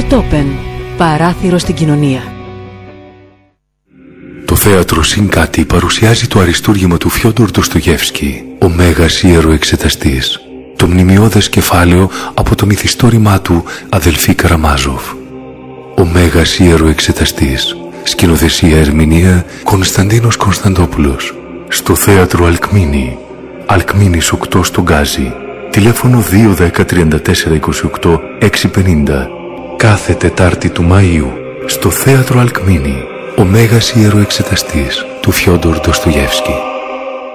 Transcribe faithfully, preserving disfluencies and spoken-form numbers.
Κατόπεν, παράθυρο στην κοινωνία. Το θέατρο Συν Κάτι παρουσιάζει το αριστούργημα του Φιόντορ Ντοστογεύσκη, ο Μέγας Ιεροεξεταστής, το μνημειώδες κεφάλαιο από το μυθιστόρημά του Αδελφοί Καραμάζοφ. Ο Μέγας Ιεροεξεταστής, σκηνοθεσία ερμηνεία Κωνσταντίνος Κωνσταντόπουλος, στο θέατρο Αλκμίνη, Αλκμίνης οκτώ στο Γκάζι, τηλέφωνο δύο δέκα τριάντα τέσσερα είκοσι οκτώ έξι πενήντα. Κάθε Τετάρτη του Μαΐου, στο θέατρο Αλκμίνη, ο Μέγας Ιεροεξεταστής του Φιόντορ Ντοστογεύσκη.